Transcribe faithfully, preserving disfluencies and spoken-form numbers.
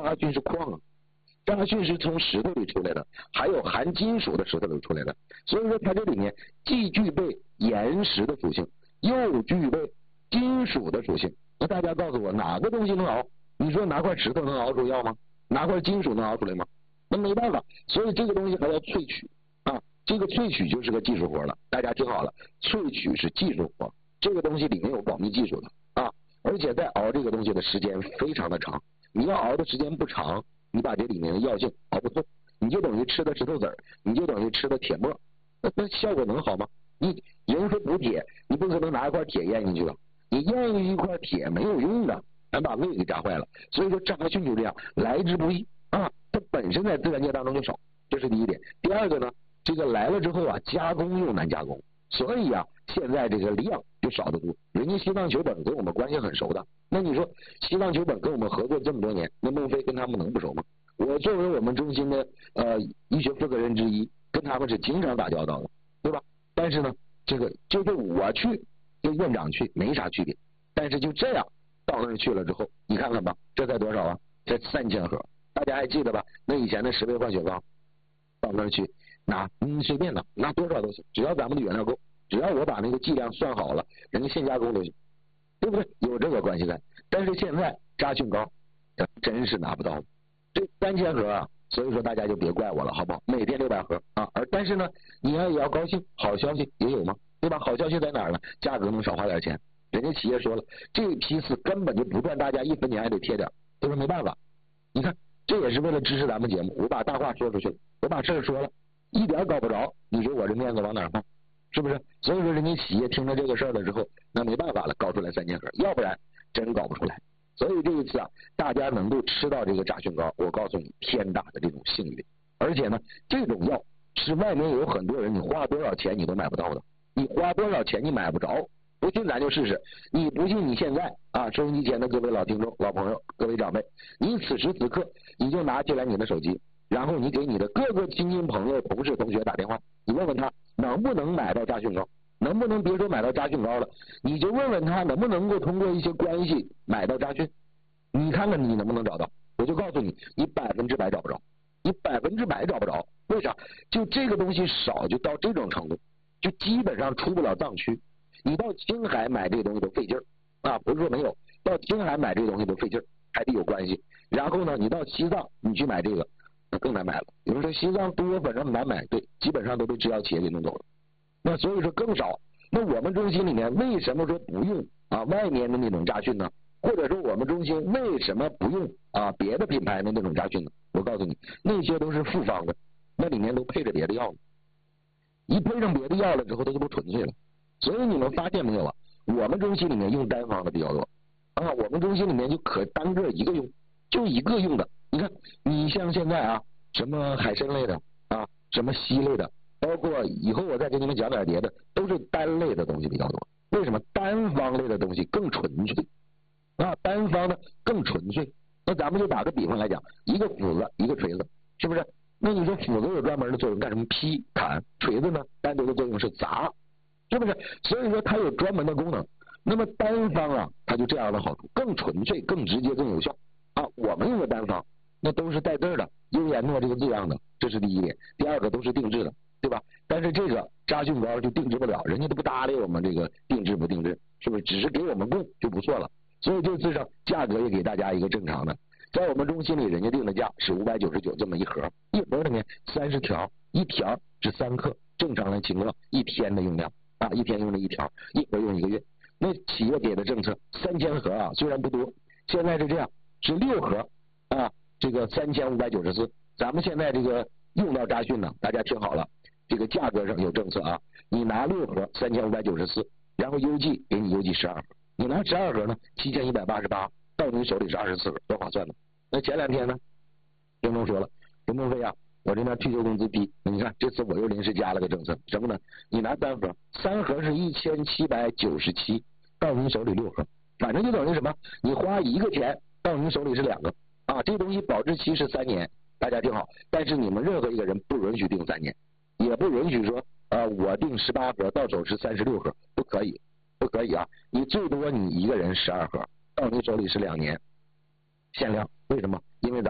扎赑是矿啊，扎赑是从石头里出来的，还有含金属的石头里出来的，所以说它这里面既具备岩石的属性，又具备金属的属性。那大家告诉我哪个东西能熬？你说拿块石头能熬出药吗？拿块金属能熬出来吗？那没办法，所以这个东西还要萃取啊，这个萃取就是个技术活了。大家听好了，萃取是技术活，这个东西里面有保密技术的啊，而且在熬这个东西的时间非常的长。你要熬的时间不长，你把这里面的药性熬不透，你就等于吃的石头子儿，你就等于吃的铁末，那那效果能好吗？你人说补铁，你不可能拿一块铁咽进去了，你咽进一块铁没有用的，咱把胃给扎坏了。所以说扎赑就这样，来之不易啊，它本身在自然界当中就少，这是第一点。第二个呢，这个来了之后啊，加工又难加工，所以啊，现在这个量就少得多。人家西藏球本跟我们关系很熟的，那你说西藏球本跟我们合作这么多年，那孟非跟他们能不熟吗？我作为我们中心的呃医学负责人之一，跟他们是经常打交道的，对吧？但是呢，这个就是我去跟院长去没啥区别，但是就这样到那儿去了之后，你看看吧，这才多少啊？这三千盒，大家还记得吧？那以前的十倍换血膏，到那儿去拿，嗯，随便拿，拿多少都行，只要咱们的原料够，只要我把那个剂量算好了，人家现加工都行，对不对？有这个关系在。但是现在扎赑膏，真是拿不到，这三千盒啊，所以说大家就别怪我了，好不好？每天六百盒啊，而但是呢，你要也要高兴，好消息也有吗？对吧？好消息在哪儿呢？价格能少花点钱。人家企业说了，这批次根本就不赚大家一分钱，还得贴点，都是没办法。你看，这也是为了支持咱们节目，我把大话说出去了，我把事儿说了，一点搞不着，你说我这面子往哪放？是不是？所以说人家企业听了这个事儿了之后，那没办法了，搞出来三千盒，要不然真搞不出来。所以这一次啊，大家能够吃到这个扎赑膏，我告诉你，天大的这种幸运。而且呢，这种药是外面有很多人，你花多少钱你都买不到的，你花多少钱你买不着。不信咱就试试，你不信你现在啊，收音机前的各位老听众、老朋友、各位长辈，你此时此刻你就拿起来你的手机，然后你给你的各个亲戚朋友、同事、同学打电话，你问问他能不能买到扎赑膏，能不能别说买到扎赑膏了，你就问问他能不能够通过一些关系买到扎赑，你看看你能不能找到？我就告诉你，你百分之百找不着，你百分之百找不着。为啥？就这个东西少，就到这种程度，就基本上出不了藏区。你到青海买这个东西都费劲儿啊，不是说没有，到青海买这个东西都费劲儿，还得有关系。然后呢，你到西藏你去买这个，那更难买了。有人说西藏多，反正难买，对，基本上都被制药企业给弄走了。那所以说更少。那我们中心里面为什么说不用啊外面的那种扎赑呢？或者说我们中心为什么不用啊别的品牌的那种扎赑呢？我告诉你，那些都是复方的，那里面都配着别的药，一配上别的药了之后，它就不纯粹了。所以你们发现没有啊？我们中心里面用单方的比较多啊，我们中心里面就可单个一个用，就一个用的。你看，你像现在啊，什么海参类的啊，什么硒类的，包括以后我再给你们讲点别的，都是单类的东西比较多。为什么？单方类的东西更纯粹啊，单方的更纯粹。那咱们就打个比方来讲，一个斧子，一个锤子，是不是？那你说斧子有专门的作用干什么？劈砍，锤子呢，单独的作用是砸。是不是？所以说它有专门的功能。那么单方啊，它就这样的好处，更纯粹、更直接、更有效啊。我们用的单方，那都是带字儿的，优颜诺这个字样的，这是第一点。第二个都是定制的，对吧？但是这个扎赑膏就定制不了，人家都不搭理我们这个定制不定制，是不是？只是给我们供就不错了。所以这次上价格也给大家一个正常的，在我们中心里，人家定的价是五百九十九这么一盒，一盒里面三十条，一条是三克，正常的情况一天的用量。啊，一天用了一条，一盒用一个月。那企业给的政策三千盒啊，虽然不多，现在是这样，是六盒啊，这个三千五百九十四。咱们现在这个用到扎赑呢，大家听好了，这个价格上有政策啊，你拿六盒三千五百九十四，然后邮寄给你邮寄十二盒，你拿十二盒呢七千一百八十八，到你手里是二十四盒，多划算呢。那前两天呢，京东说了，说孟非啊。我这边退休工资低，你看这次我又临时加了个政策，什么呢？你拿三盒，三盒是一千七百九十七，到你手里六盒，反正就等于什么？你花一个钱，到你手里是两个啊。这个东西保质期是三年，大家听好。但是你们任何一个人不允许订三年，也不允许说呃我订十八盒，到手是三十六盒，不可以，不可以啊！你最多你一个人十二盒，到你手里是两年，限量。为什么？因为咱